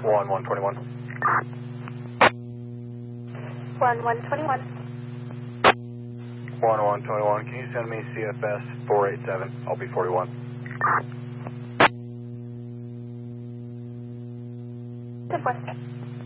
1121. 1121. 1121, can you send me CFS 487, LB41? Good Western.